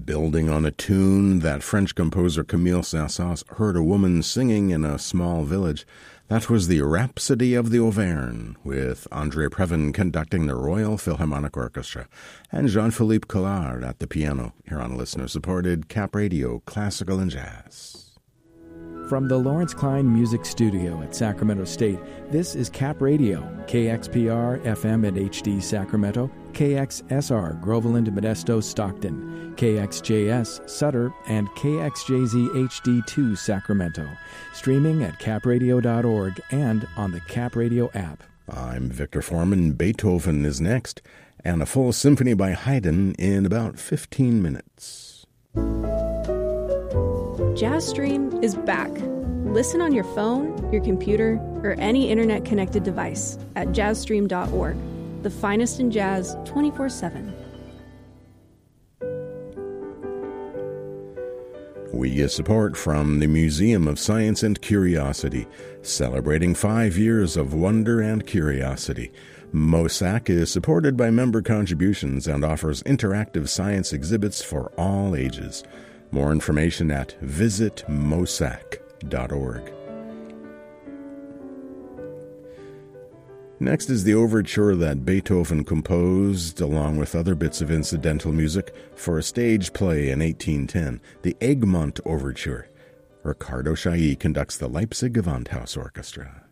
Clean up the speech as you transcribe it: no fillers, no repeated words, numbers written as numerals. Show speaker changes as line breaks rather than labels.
Building on a tune that French composer Camille Saint-Saëns heard a woman singing in a small village, that was the Rhapsody of the Auvergne, with André Previn conducting the Royal Philharmonic Orchestra and Jean-Philippe Collard at the piano, here on listener-supported Cap Radio Classical and Jazz.
From the Lawrence Klein Music Studio at Sacramento State, this is Cap Radio, KXPR FM at HD Sacramento, KXSR Groveland, Modesto, Stockton, KXJS Sutter, and KXJZ HD2 Sacramento. Streaming at capradio.org and on the Cap Radio app.
I'm Victor Foreman. Beethoven is next, and a full symphony by Haydn in about 15 minutes.
JazzStream is back. Listen on your phone, your computer, or any internet-connected device at jazzstream.org. The finest in jazz 24/7.
We get support from the Museum of Science and Curiosity, celebrating 5 years of wonder and curiosity. MOSAC is supported by member contributions and offers interactive science exhibits for all ages. More information at visitmosac.org. Next is the overture that Beethoven composed, along with other bits of incidental music, for a stage play in 1810, the Egmont Overture. Ricardo Chailly conducts the Leipzig Gewandhaus Orchestra.